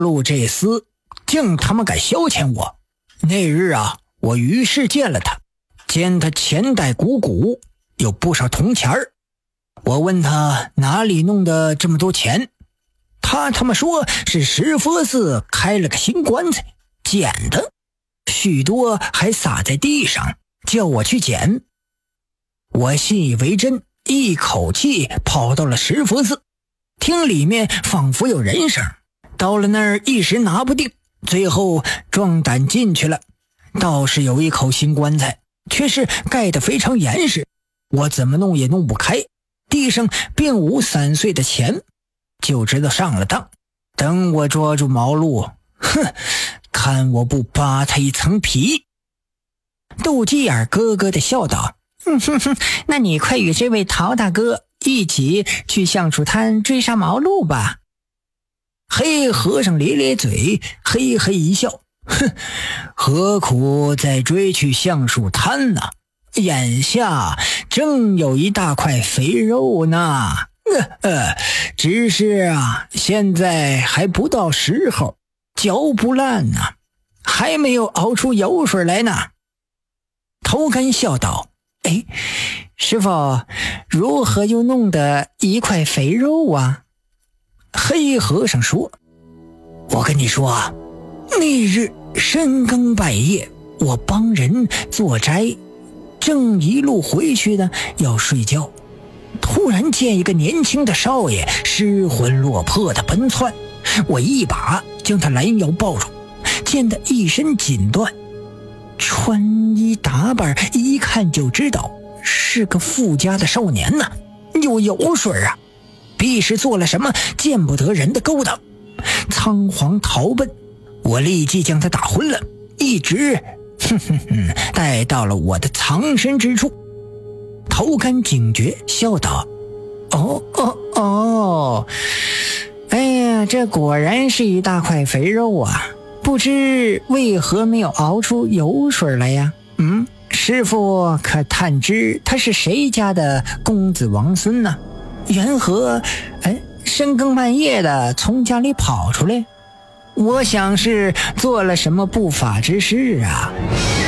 陆这厮竟他妈敢消遣我。那日啊，我于是见了他，见他钱袋鼓鼓，有不少铜钱儿。我问他哪里弄的这么多钱，他妈说是石佛寺开了个新棺材，捡的，许多还撒在地上，叫我去捡。我信以为真，一口气跑到了石佛寺，听里面仿佛有人声，到了那儿一时拿不定，最后壮胆进去了。倒是有一口新棺材，却是盖得非常严实，我怎么弄也弄不开，地上并无散碎的钱，就知道上了当。等我捉住毛路，看我不扒他一层皮。斗鸡眼咯咯地笑道，那你快与这位陶大哥一起去橡树滩追杀毛路吧。黑和尚咧咧嘴，嘿嘿一笑，何苦再追去橡树滩呢？眼下正有一大块肥肉呢。只是啊，现在还不到时候，嚼不烂呢，还没有熬出油水来呢。头干笑道，师傅，如何又弄得一块肥肉啊？黑和尚说，我跟你说啊，那日深更半夜，我帮人做斋，正一路回去呢，要睡觉，突然见一个年轻的少爷失魂落魄的奔窜，我一把将他拦腰抱住，见他一身锦缎，穿衣打扮一看就知道是个富家的少年呐，有油水啊，必是做了什么见不得人的勾当，仓皇逃奔。我立即将他打昏了，一直带到了我的藏身之处。头干警觉，笑道，哎呀，这果然是一大块肥肉啊，不知为何没有熬出油水来呀？师父可探知他是谁家的公子王孙呢？缘何深更半夜的从家里跑出来？我想是做了什么不法之事啊。